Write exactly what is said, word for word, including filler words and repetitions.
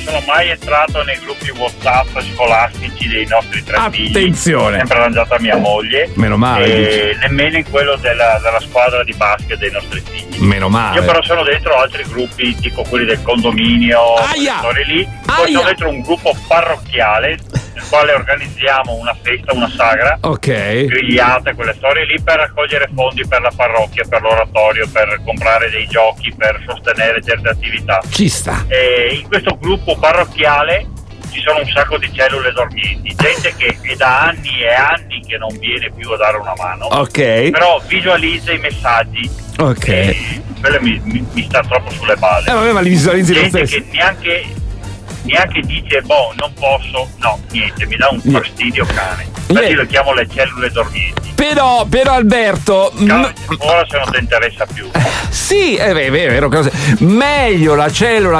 sono mai entrato nei gruppi WhatsApp scolastici dei nostri tre figli. Attenzione. Sempre arrangiata mia moglie. Meno male. E nemmeno in quello della, della squadra di basket dei nostri figli. Meno male. Io però sono dentro altri gruppi, tipo quelli del condominio, Aia. storie lì. Poi Aia. sono dentro un gruppo parrocchiale nel quale organizziamo una festa, una sagra. Ok. Grigliate, quelle storie lì, per raccogliere fondi per la parrocchia, per l'oratorio, per comprare dei giochi, per sostenere certe attività. Ci sta. E in questo gruppo parrocchiale ci sono un sacco di cellule dormienti, gente che è da anni e anni che non viene più a dare una mano. Ok. Però visualizza i messaggi. Ok. E quello mi, mi, mi sta troppo sulle balle. Eh vabbè, ma li visualizzi lo Gente stesso. che neanche neanche dice boh, non posso, no, niente, mi dà un fastidio cane. Infatti Yeah. lo chiamo le cellule dormienti. Però, però Alberto, Cavolo, ora se non ti interessa più. sì, è vero, è vero, cosa- meglio la cellula